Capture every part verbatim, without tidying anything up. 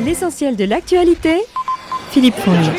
L'essentiel de l'actualité, Philippe Fonge.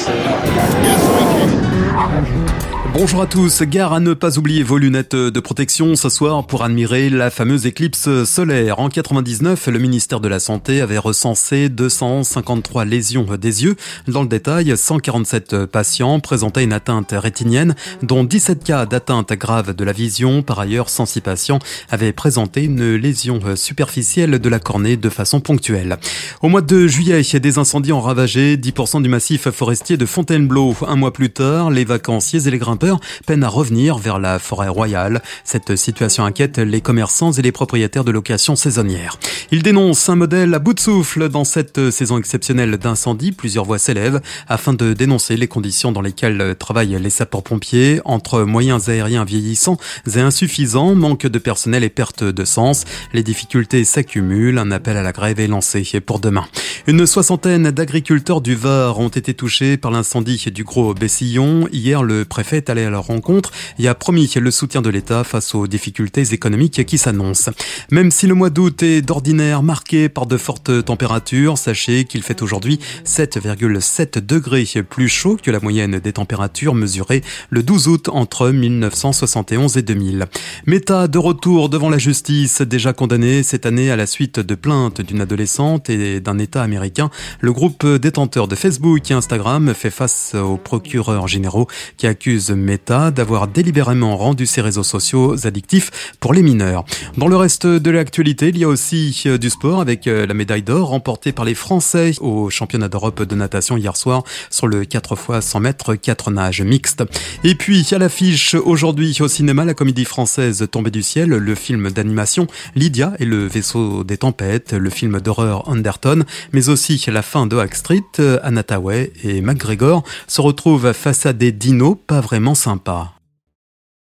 Bonjour à tous, gare à ne pas oublier vos lunettes de protection ce soir pour admirer la fameuse éclipse solaire. En quatre-vingt-dix-neuf, le ministère de la Santé avait recensé deux cent cinquante-trois lésions des yeux. Dans le détail, cent quarante-sept patients présentaient une atteinte rétinienne, dont dix-sept cas d'atteinte grave de la vision. Par ailleurs, cent six patients avaient présenté une lésion superficielle de la cornée de façon ponctuelle. Au mois de juillet, des incendies ont ravagé dix pour cent du massif forestier de Fontainebleau. Un mois plus tard, les vacanciers et les grimpeurs peinent à revenir vers la forêt royale. Cette situation inquiète les commerçants et les propriétaires de locations saisonnières. Ils dénoncent un modèle à bout de souffle dans cette saison exceptionnelle d'incendie. Plusieurs voix s'élèvent afin de dénoncer les conditions dans lesquelles travaillent les sapeurs-pompiers. Entre moyens aériens vieillissants et insuffisants, manque de personnel et perte de sens, les difficultés s'accumulent. Un appel à la grève est lancé pour demain. Une soixantaine d'agriculteurs du Var ont été touchés par l'incendie du Gros Bessillon. Hier, le préfet est allé à leur rencontre et a promis le soutien de l'État face aux difficultés économiques qui s'annoncent. Même si le mois d'août est d'ordinaire marqué par de fortes températures, sachez qu'il fait aujourd'hui sept virgule sept degrés plus chaud que la moyenne des températures mesurées le douze août entre mille neuf cent soixante et onze et deux mille. Meta de retour devant la justice, déjà condamné cette année à la suite de plaintes d'une adolescente et d'un État américain. Le groupe détenteur de Facebook et Instagram fait face aux procureurs généraux qui accusent Meta d'avoir délibérément rendu ses réseaux sociaux addictifs pour les mineurs. Dans le reste de l'actualité, il y a aussi du sport avec la médaille d'or remportée par les Français au championnat d'Europe de natation hier soir sur le quatre fois cent mètres quatre nages mixtes. Et puis à l'affiche aujourd'hui au cinéma, la comédie française Tombée du ciel, le film d'animation Lydia et le vaisseau des tempêtes, le film d'horreur Anderton, mais aussi la fin de Hack Street. Anna Tawai et McGregor se retrouvent face à des dinos pas vraiment sympa.